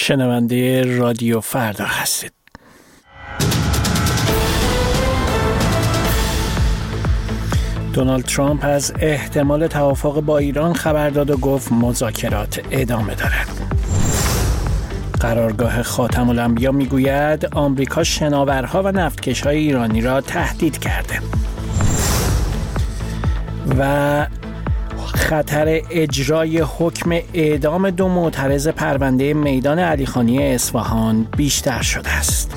شنونده رادیو فردا هستید. دونالد ترامپ از احتمال توافق با ایران خبر داد و گفت مذاکرات ادامه دارد. قرارگاه خاتم الانبیا میگوید آمریکا شناورها و نفتکش‌های ایرانی را تهدید کرده. و خطر اجرای حکم اعدام 2 معترض پرونده میدان علیخانی اصفهان بیشتر شده است.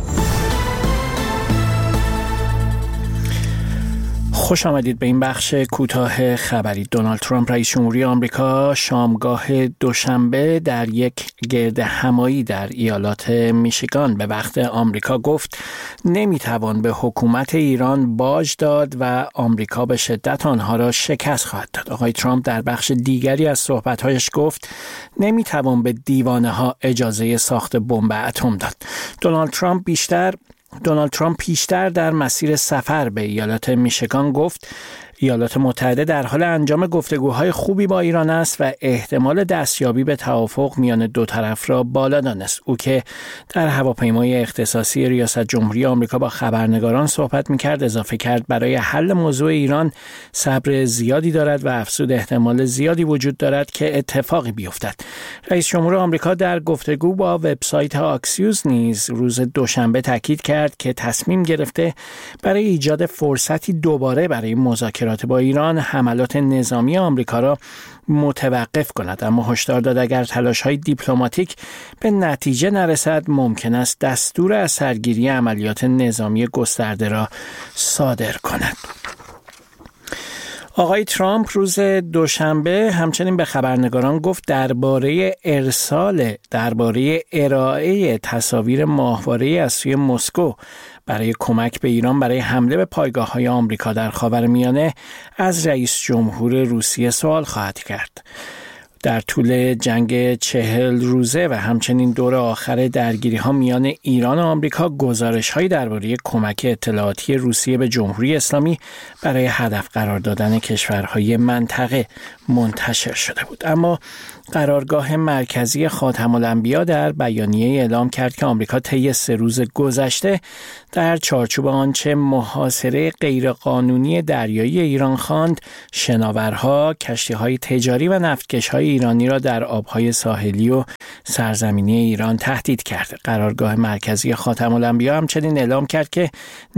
خوش آمدید به این بخش کوتاه خبری. دونالد ترامپ رئیس جمهوری آمریکا شامگاه دوشنبه در یک گردهمایی در ایالات میشیگان به وقت آمریکا گفت نمیتوان به حکومت ایران باج داد و آمریکا به شدت آنها را شکست خواهد داد. آقای ترامپ در بخش دیگری از صحبت‌هایش گفت نمیتوان به دیوانه‌ها اجازه ساخت بمب اتم داد. دونالد ترامپ پیشتر در مسیر سفر به ایالات میشیگان گفت ایالات متحده در حال انجام گفتگوهای خوبی با ایران است و احتمال دستیابی به توافق میان دو طرف را بالا دانست. او که در هواپیمای اختصاصی ریاست جمهوری آمریکا با خبرنگاران صحبت می‌کرد اضافه کرد برای حل موضوع ایران صبر زیادی دارد و افزود احتمال زیادی وجود دارد که اتفاقی بیفتد. رئیس جمهور آمریکا در گفتگو با وبسایت آکسیوس نیز روز دوشنبه تاکید کرد که تصمیم گرفته برای ایجاد فرصتی دوباره برای مذاکرات با ایران حملات نظامی آمریکا را متوقف کند، اما هشدار داد اگر تلاش‌های دیپلماتیک به نتیجه نرسد ممکن است دستور از سرگیری عملیات نظامی گسترده را صادر کند. آقای ترامپ روز دوشنبه همچنین به خبرنگاران گفت درباره ارائه تصاویر ماهواره‌ای از سوی مسکو برای کمک به ایران برای حمله به پایگاه‌های آمریکا در خاورمیانه از رئیس جمهور روسیه سوال خواهد کرد. در طول جنگ 40 روزه و همچنین دور آخر درگیری‌ها میان ایران و آمریکا گزارش‌هایی درباره کمک اطلاعاتی روسیه به جمهوری اسلامی برای هدف قرار دادن کشورهای منطقه منتشر شده بود. اما قرارگاه مرکزی خاتم الانبیا در بیانیه اعلام کرد که آمریکا طی 3 روز گذشته در چارچوب آنچه محاصره غیرقانونی دریایی ایران خواند شناورها، کشتی‌های تجاری و نفتکش‌های ایرانی را در آب‌های ساحلی و سرزمینی ایران تهدید کرد. قرارگاه مرکزی خاتم الانبیا همچنین اعلام کرد که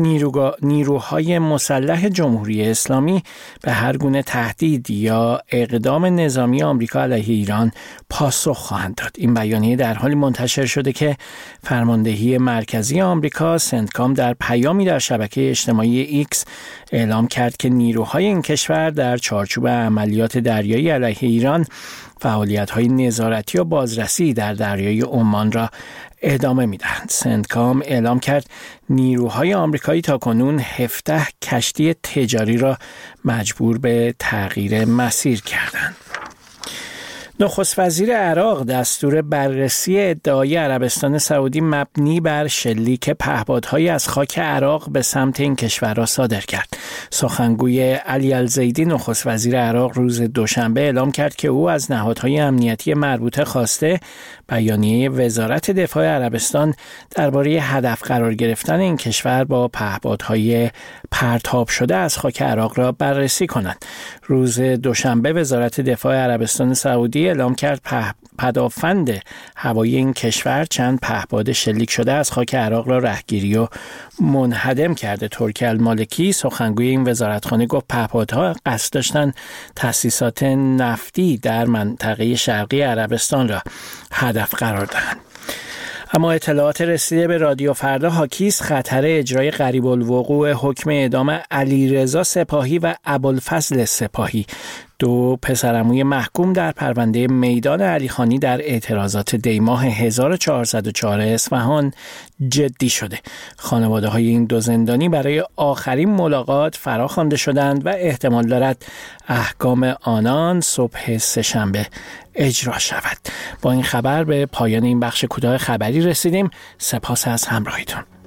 نیروهای مسلح جمهوری اسلامی به هر گونه تهدید یا اقدام نظامی آمریکا علیه ایران پاسخ خواهند داد. این بیانیه در حالی منتشر شده که فرماندهی مرکزی آمریکا سنتکام در پیامی در شبکه اجتماعی ایکس اعلام کرد که نیروهای این کشور در چارچوب عملیات دریایی علیه ایران فعالیت‌های نظارتی و بازرسی در دریای عمان را ادامه می‌دهند. سنتکام اعلام کرد نیروهای آمریکایی تاکنون 17 کشتی تجاری را مجبور به تغییر مسیر کردند. نخست وزیر عراق دستور بررسی ادعای عربستان سعودی مبنی بر شلیک پهپادهایی از خاک عراق به سمت این کشور را صادر کرد. سخنگوی علی الزیدی نخست وزیر عراق روز دوشنبه اعلام کرد که او از نهادهای امنیتی مربوطه خواسته بیانیه وزارت دفاع عربستان درباره هدف قرار گرفتن این کشور با پهپادهای پرتاب شده از خاک عراق را بررسی کنند. روز دوشنبه وزارت دفاع عربستان سعودی اعلام کرد پدافند هوایی این کشور چند پهپاد شلیک شده از خاک عراق را رهگیری و منهدم کرده. ترکی المالکی سخنگوی این وزارتخانه گفت پهپادها قصد داشتند تأسیسات نفتی در منطقه شرقی عربستان را هدف قرار دهند. اما اطلاعات رسیده به رادیو فردا حاکی است خطر اجرای قریب الوقوع حکم اعدام علیرضا سپاهی و ابوالفضل سپاهی، 2 پسرعموی محکوم در پرونده میدان علیخانی در اعتراضات دیماه 1404 اصفهان جدی شده. خانواده های این 2 زندانی برای آخرین ملاقات فراخوانده شدند و احتمال دارد احکام آنان صبح سه‌شنبه اجرا شود. با این خبر به پایان این بخش کوتاه خبری رسیدیم. سپاس از همراهیتون.